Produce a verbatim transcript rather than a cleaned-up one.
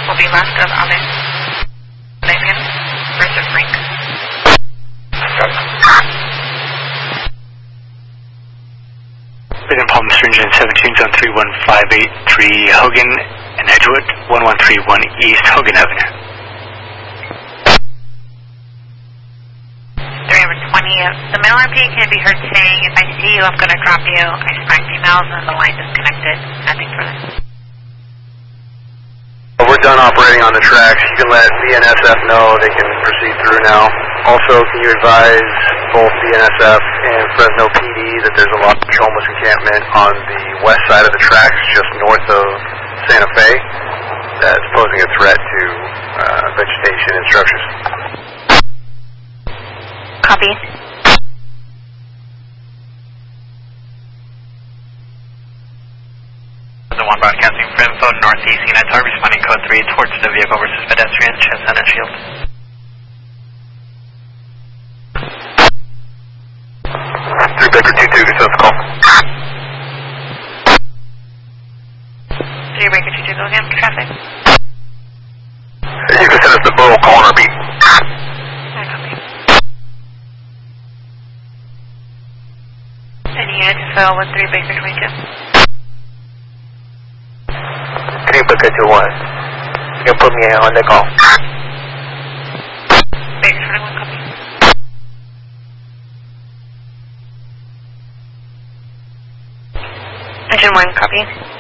will be left of Alvin Levian versus Frank. Within Palm Stringent seventeen, zone three one five eight three Hogan and Edgewood, one one three one East Hogan Avenue. three over twenty, uh, the male R P can be heard saying, if I see you, I'm going to drop you. I smack females and the line disconnected. Nothing further. We're done operating on the tracks. You can let B N S F know they can proceed through now. Also, can you advise both B N S F and Fresno P D that there's a lot of homeless encampment on the west side of the tracks, just north of Santa Fe, that's posing a threat to uh, vegetation and structures. Copy. The one broadcasting for info, northeast United Tower, responding code three towards the vehicle versus pedestrian, Chestnut and Shield. three Baker two two, just call. three Baker two two, go again, traffic. You can send us the Burl corner beat. I copy. Any units fill with three Baker twenty-two. three Baker two one. You can put me on the call. Baker twenty-one, copy. Engine one, copy.